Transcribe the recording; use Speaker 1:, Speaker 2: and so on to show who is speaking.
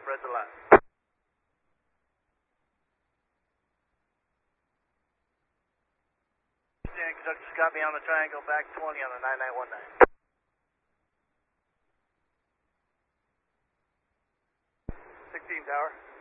Speaker 1: red to left. Conductor Scott me on the triangle, back 20 on the 9919. 16 tower.